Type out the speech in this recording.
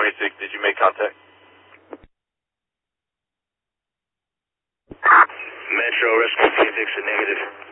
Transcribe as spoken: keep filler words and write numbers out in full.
twenty-six, did you make contact? Metro, Rescue Phoenix, negative.